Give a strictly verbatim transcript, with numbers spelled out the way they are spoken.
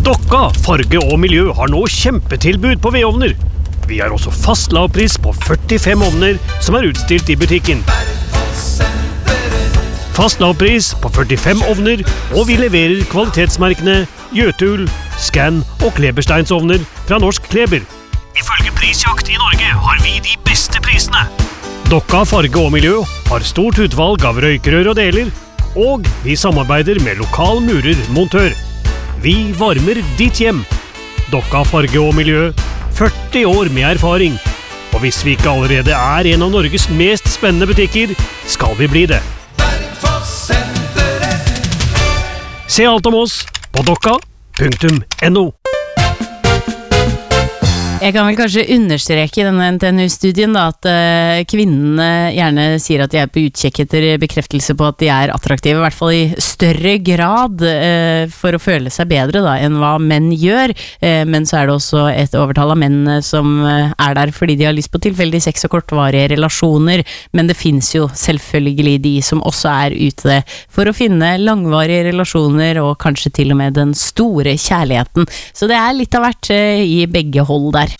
Dokka Farge og Miljø har nå kjempetilbud på vedovner. Vi har også fast lavpris på førtifem ovner som er utstilt i butikken. Fast lavpris på førtifem ovner, og vi leverer kvalitetsmerkene Jøtul, Scan og Klebersteinsovner fra Norsk Kleber. Ifølge Prisjakt i Norge har vi de beste prisene. Dokka Farge og Miljø har stort utvalg av røykerør og deler, og vi samarbeider med lokal murer-montør. Vi varmer ditt hjem. Dokka Farge og Miljø, førti år med erfaring. Og hvis vi ikke allerede er en av Norges mest spennende butikker, skal vi bli det. Se alt om oss på dokka punktum no. Jeg kan vel kanskje understreke i denne N T N U-studien da, at uh, kvinnene gjerne sier at de er på utkikk etter bekreftelse på at de er attraktive, i hvert fall i større grad uh, for å føle seg bedre da, enn hva menn gjør. Uh, men så er det også et overtall av menn som uh, er der fordi de har lyst på tilfeldig sex og kortvarige relasjoner, men det finnes jo selvfølgelig de som også er ute for å finne langvarige relasjoner og kanskje til og med den store kjærligheten. Så det er litt av hvert uh, i begge hold der.